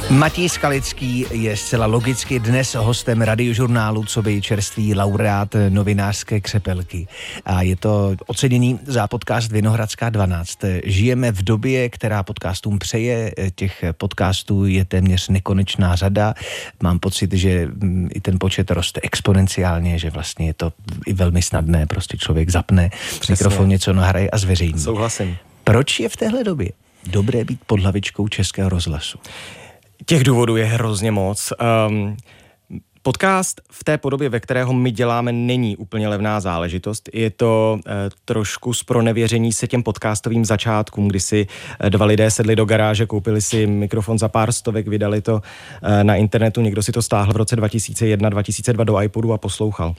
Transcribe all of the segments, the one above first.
Matěj Skalický je zcela logicky dnes hostem Radiožurnálu, coby čerstvý laureát novinářské křepelky. A je to ocenění za podcast Vinohradská 12. Žijeme v době, která podcastům přeje, těch podcastů je téměř nekonečná řada. Mám pocit, že i ten počet roste exponenciálně, že vlastně je to i velmi snadné, prostě člověk zapne mikrofon, něco nahraje a zveřejní. Souhlasím. Proč je v téhle době dobré být pod hlavičkou Českého rozhlasu? Těch důvodů je hrozně moc. Podcast v té podobě, ve kterého my děláme, není úplně levná záležitost. Je to trošku zpronevěření se těm podcastovým začátkům, kdy si dva lidé sedli do garáže, koupili si mikrofon za pár stovek, vydali to na internetu, někdo si to stáhl v roce 2001-2002 do iPodu a poslouchal.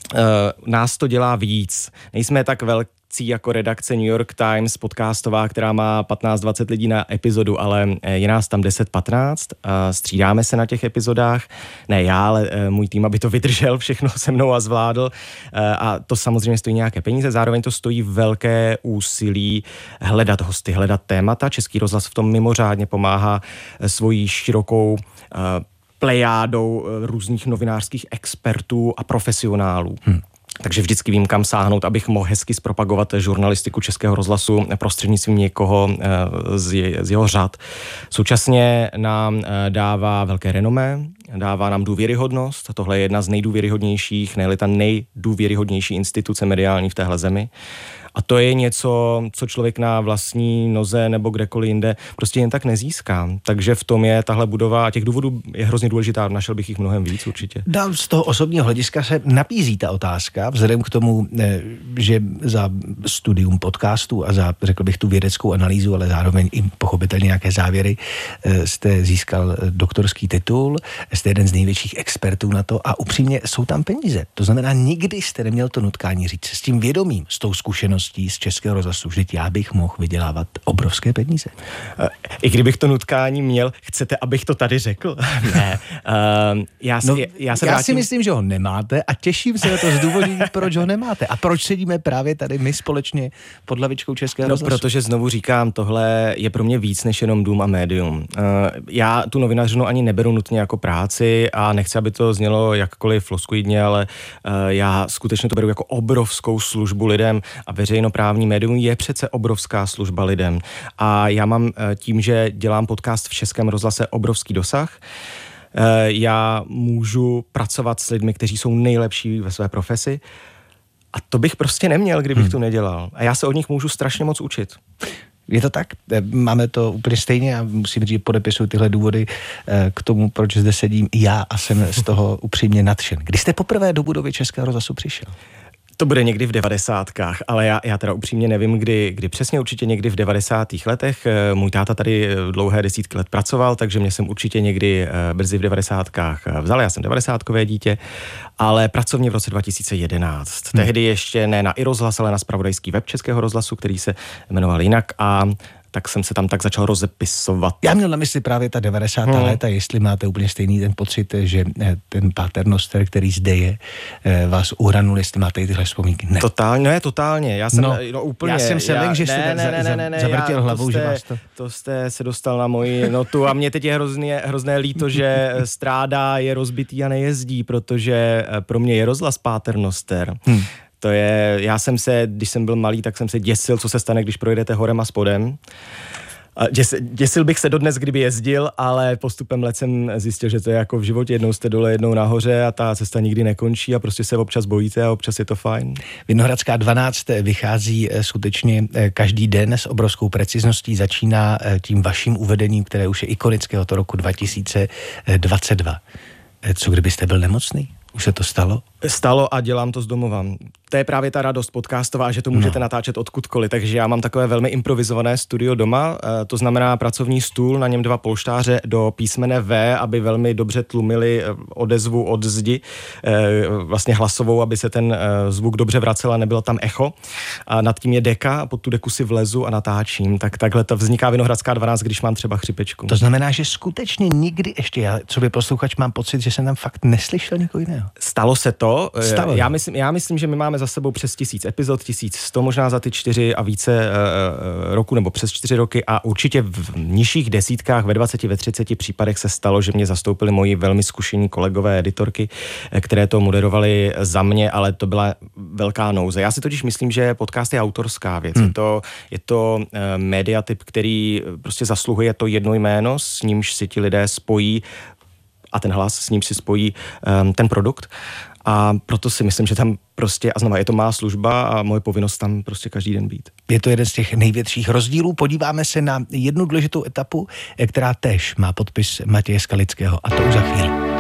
Nás to dělá víc. Nejsme tak velcí jako redakce New York Times podcastová, která má 15-20 lidí na epizodu, ale je nás tam 10-15. Střídáme se na těch epizodách. Ne já, ale můj tým, aby to vydržel všechno se mnou a zvládl. A to samozřejmě stojí nějaké peníze. Zároveň to stojí velké úsilí hledat hosty, hledat témata. Český rozhlas v tom mimořádně pomáhá svojí širokou plejádou různých novinářských expertů a profesionálů. Takže vždycky vím, kam sáhnout, abych mohl hezky zpropagovat žurnalistiku Českého rozhlasu prostřednictvím někoho z jeho řad. Současně nám dává velké renomé, dává nám důvěryhodnost. Tohle je jedna z nejdůvěryhodnějších, ne-li ta nejdůvěryhodnější instituce mediální v téhle zemi. A to je něco, co člověk na vlastní noze nebo kdekoliv jinde prostě jen tak nezíská. Takže v tom je tahle budova a těch důvodů je hrozně důležitá. Našel bych jich mnohem víc určitě. Z toho osobního hlediska se nabízí ta otázka, vzhledem k tomu, že za studium podcastů a za, řekl bych, tu vědeckou analýzu, ale zároveň i pochopitelně nějaké závěry, jste získal doktorský titul, jste jeden z největších expertů na to a upřímně jsou tam peníze. To znamená, nikdy jste neměl to nutkání říct s tím vědomím, s tou zkušeností z Českého rozhlasu. Vždyť já bych mohl vydělávat obrovské peníze. I kdybych to nutkání měl, chcete, abych to tady řekl? Ne. Já si myslím, že ho nemáte a těším se na to zdůvodnění, proč ho nemáte. A proč sedíme právě tady my společně pod hlavičkou Českého rozhlasu? Protože znovu říkám, tohle je pro mě víc než jenom dům a médium. Já tu novinařinu ani neberu nutně jako práci a nechci, aby to znělo jakkoliv floskuidně, ale já skutečně to beru jako obrovskou službu lidem a veřejnoprávní médium je přece obrovská služba lidem. A já mám tím, že dělám podcast v Českém rozhlase, obrovský dosah. Já můžu pracovat s lidmi, kteří jsou nejlepší ve své profesi. A to bych prostě neměl, kdybych to nedělal. A já se od nich můžu strašně moc učit. Je to tak? Máme to úplně stejně a musím říct, že podepisuju tyhle důvody k tomu, proč zde sedím já a jsem z toho upřímně nadšen. Kdy jste poprvé do budovy Českého rozhlasu přišel? To bude někdy v 90kách, ale já teda upřímně nevím, kdy přesně, určitě někdy v 90. letech. Můj táta tady dlouhé desítky let pracoval, takže mě jsem určitě někdy brzy v 90kách vzal. Já jsem 90kové dítě, ale pracovně v roce 2011. Tehdy ještě ne na iRozhlas, ale na zpravodajský web Českého rozhlasu, který se jmenoval jinak a tak jsem se tam tak začal rozepisovat. Já měl na mysli právě ta 90. léta, jestli máte úplně stejný ten pocit, že ten paternoster, který zde je, vás uhranul, jestli máte tyhle vzpomínky. Ne. Totálně. Já jsem úplně. Já jsem se lekl, že jste zavrtěl hlavou, že vás to... To jste se dostal na moji notu a mě teď je hrozné líto, že strádá, je rozbitý a nejezdí, protože pro mě je rozhlas paternoster. To je, když jsem byl malý, tak jsem se děsil, co se stane, když projedete horem a spodem. Děsil bych se dodnes, kdyby jezdil, ale postupem let jsem zjistil, že to je jako v životě, jednou jste dole, jednou nahoře a ta cesta nikdy nekončí a prostě se občas bojíte a občas je to fajn. Vinohradská 12 vychází skutečně každý den s obrovskou precizností, začíná tím vaším uvedením, které už je ikonického to roku 2022. Co kdybyste byl nemocný? Už se to stalo? Stalo a dělám to z domova. To je právě ta radost podcastová, že to můžete natáčet odkudkoliv, takže já mám takové velmi improvizované studio doma, to znamená pracovní stůl, na něm 2 polštáře do písmene V, aby velmi dobře tlumili odezvu od zdi, vlastně hlasovou, aby se ten zvuk dobře vracel a nebylo tam echo. A nad tím je deka a pod tu deku si vlezu a natáčím. Tak takhle to vzniká Vinohradská 12, když mám třeba chřipečku. To znamená, že skutečně nikdy ještě já, co by posluchač, mám pocit, že jsem tam fakt neslyšel nikoho jiného. Stalo se to, jo. Já myslím, že my máme za sebou přes 1000 epizod, 1100 možná za ty 4 a více roku, nebo přes 4 roky a určitě v nižších desítkách, ve 20, ve 30 případech se stalo, že mě zastoupili moji velmi zkušení kolegové editorky, které to moderovali za mě, ale to byla velká nouze. Já si totiž myslím, že podcast je autorská věc. Je to mediatyp, který prostě zasluhuje to jedno jméno, s nímž si ti lidé spojí a ten hlas, s nímž si spojí ten produkt. A proto si myslím, že tam prostě, a znova, je to má služba a moje povinnost tam prostě každý den být. Je to jeden z těch největších rozdílů. Podíváme se na jednu důležitou etapu, která též má podpis Matěje Skalického, a to už za chvíli.